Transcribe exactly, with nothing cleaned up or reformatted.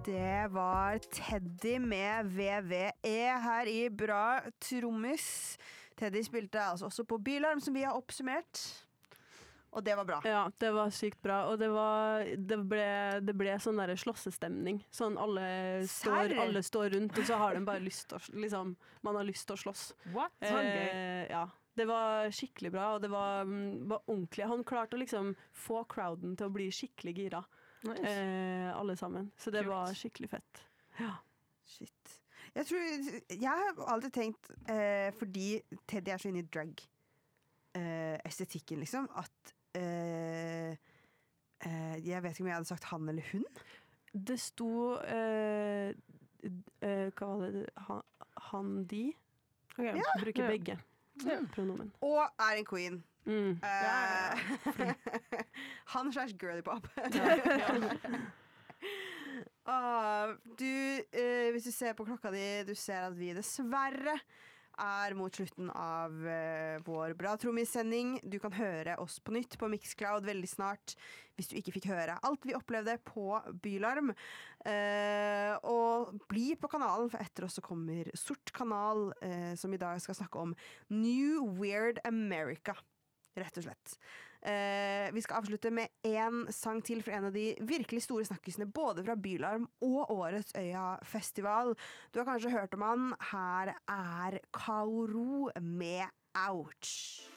Det var Teddy med V V E her i Bra Trommis. Teddy spilte altså også på Bylarm, som vi har oppsummert. Og det var bra. Ja, det var sykt bra. Og det, var, det, ble, det ble sånn der slåssestemning. Sånn alle står, alle står rundt, og så har de bare lyst til å liksom, man har lyst til å slåss. What? Eh, ja. Det var skikkelig bra, og det var, var ordentlig. Han klarte å liksom få crowden til å bli skikkelig gira. Nice. Eh, alle sammen. Så det Kult. Var skikkelig fett. Ja. Shit. Jeg tror, jeg har alltid tenkt, eh, fordi Teddy er så inne i drag, eh, estetikken liksom, at eh, eh, jeg vet ikke om jeg hadde sagt han eller hun. Det sto eh, eh, hva var det? Han, han de? Okay. Ja. Bruker ja. begge ja. pronomen. Og er en queen. Mm. Uh, ja, ja, ja. Han slags girly pop. uh, du, uh, hvis du ser på klokka di, du ser at vi dessverre er mot slutten av uh, vår Bra Trommis-sending. Du kan høre oss på nytt på Mixcloud veldig snart hvis du ikke fikk høre alt vi opplevde på Bylarm. Uh, og bli på kanalen, for etter oss så kommer Sort kanal, uh, som i dag skal snakke om New Weird America. Rett og slett. Eh, vi skal avslutte med en sang til fra en av de virkelig store snakkisene, både fra Bylarm og årets Øya Festival. Du har kanskje hørt om han. Her er Kaoru med Ouch.